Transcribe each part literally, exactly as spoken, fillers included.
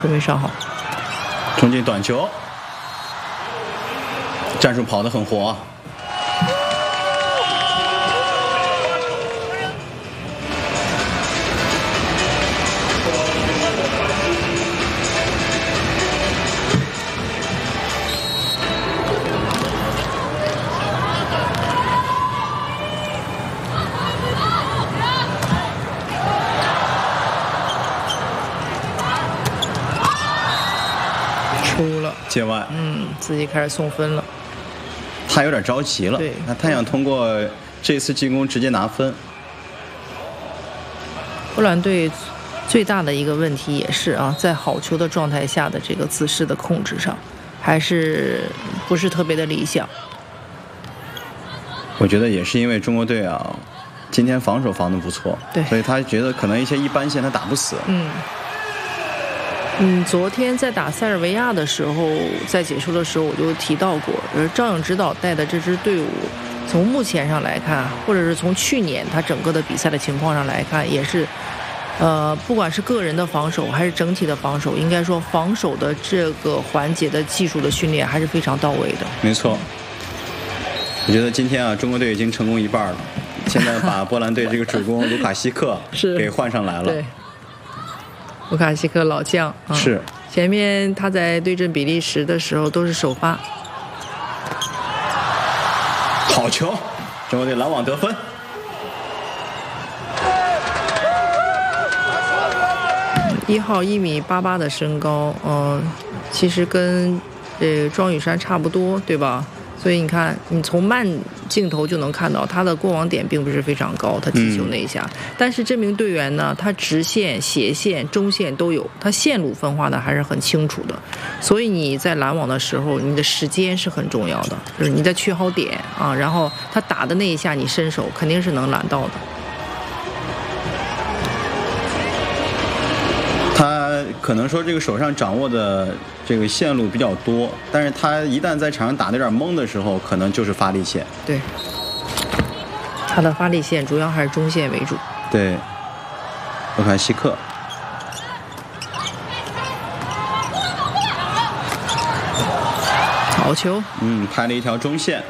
都没上好。 冲进短球，战术跑得很活。 出了界外， 嗯，自己开始送分了。 他有点着急了， 对， 那他想通过这次进攻直接拿分。 波兰队最大的一个问题也是啊，在好球的状态下的这个姿势的控制上，还是不是特别的理想。 我觉得也是因为中国队啊，今天防守防得不错， 对， 所以他觉得可能一些一般线他打不死。 嗯。嗯，昨天在打塞尔维亚的时候，在解说的时候我就提到过，呃，赵颖指导带的这支队伍，从目前上来看，或者是从去年他整个的比赛的情况上来看，也是，呃，不管是个人的防守还是整体的防守，应该说防守的这个环节的技术的训练还是非常到位的。 没错，我觉得今天啊，中国队已经成功一半了，现在把波兰队这个主攻卢卡西克给换上来了。 对。卢卡西克老将、啊、 是前面他在对阵比利时的时候都是首发。 好球，中国队拦网得分。 一号一米八八的身高，嗯、呃，其实跟呃庄宇珊差不多，对吧？所以你看，你从慢镜头就能看到他的过网点并不是非常高，他击球那一下、嗯。但是这名队员呢，他直线、斜线、中线都有，他线路分化的还是很清楚的。所以你在拦网的时候，你的时间是很重要的，就是你在确好点啊，然后他打的那一下，你伸手肯定是能拦到的。 他可能说这个手上掌握的这个线路比较多，但是他一旦在场上打得有点懵的时候，可能就是发力线。 对，他的发力线主要还是中线为主。 对，卢卡西克， 好球， 嗯，拍了一条中线。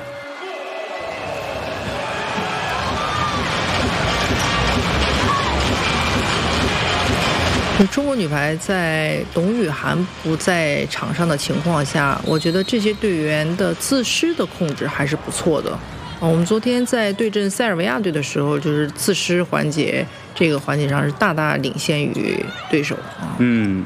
中国女排在董雨涵不在场上的情况下，我觉得这些队员的自失的控制还是不错的。我们昨天在对阵塞尔维亚队的时候，就是自失环节这个环节上是大大领先于对手。 嗯。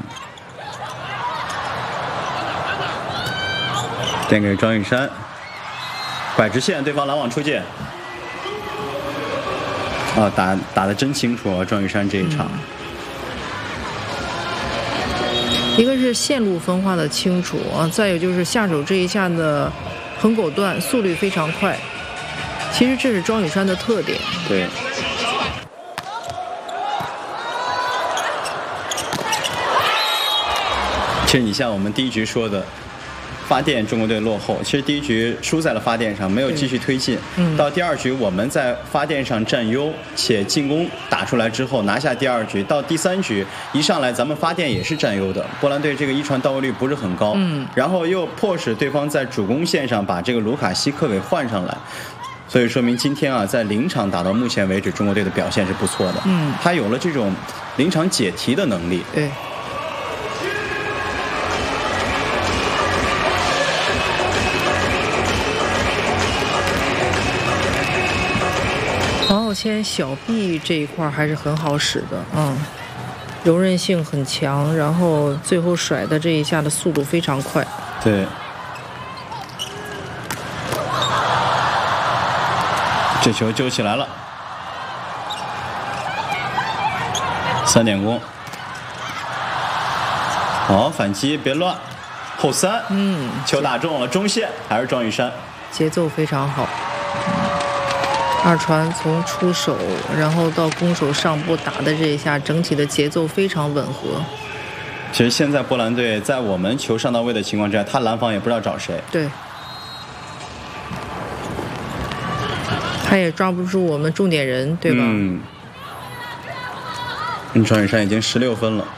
垫给庄雨珊，拐直线，对方拦网出界。啊，打打得真清楚啊，庄雨珊这一场。嗯， 一个是线路分化的清楚啊，再有就是下手这一下的很果断，速率非常快。其实这是庄雨珊的特点。 对。其实你像我们第一局说的，发电中国队落后，其实第一局输在了发电上，没有继续推进。嗯。到第二局我们在发电上占优，且进攻打出来之后拿下第二局。到第三局一上来咱们发电也是占优的，波兰队这个一传到位率不是很高。嗯。然后又迫使对方在主攻线上把这个卢卡西克给换上来。所以说明今天啊，在临场打到目前为止，中国队的表现是不错的。嗯。他有了这种临场解题的能力。 对。黄浩谦小臂这一块还是很好使的，嗯，柔韧性很强，然后最后甩的这一下的速度非常快。 对，这球揪起来了，三点攻，好反击，别乱，后三，嗯，球打中了，中线还是庄雨珊， 节奏非常好。二传从出手，然后到攻手上步打的这一下，整体的节奏非常吻合。 其实现在波兰队在我们球上到位的情况之下，他拦防也不知道找谁。 对。他也抓不住我们重点人，对吧？ 嗯。庄雨珊已经十六分了。